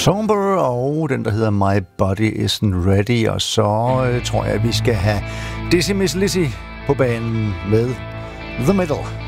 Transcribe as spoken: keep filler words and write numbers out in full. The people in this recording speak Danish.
Somber og den, der hedder My Body Isn't Ready. Og så øh, tror jeg, at vi skal have Dizzy Miss Lizzy på banen med The Middle.